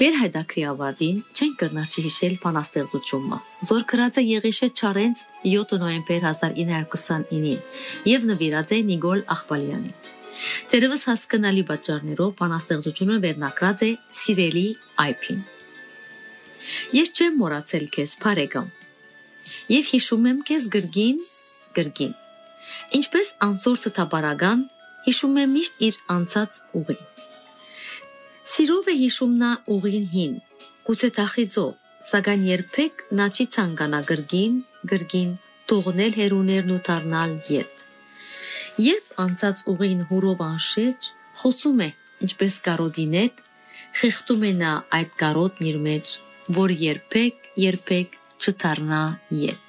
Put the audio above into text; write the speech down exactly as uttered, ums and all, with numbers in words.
Վերհայդակրի ավարտին չեն կրնար չհիշել բանաստեղծությունը, որ գրած է Եղիշե Չարենց յոթ նոյեմբեր հազար ինը հարյուր քսանինին եւ նվիրած է Նիգոլ Աղբալյանին։ Տերևս հասկանալի պատճառներով բանաստեղծությունը վերնակրած է Սիրելի այփին։ Ես չեմ մոռացել քեզ, բարեկամ, եւ հիշում եմ քեզ գրգին, գրգին։ Ինչպես անցորդը թաբարական հիշում է միշտ իր անցած ուղին։ Սիրով է հիշում նա ուղին հին, գուցե թախիծով, սակայն երբեք նա չի ցանկանա գրգին, գրգին, թողնել հերուներն ու դառնալ ետ։ Երբ անցած ուղին հուրով անշեջ, խոցում է, ինչպես կարոտին հետ, խեղդում է նա այդ կարոտն իր մեջ, որ երբեք, երբեք չդառնա ետ։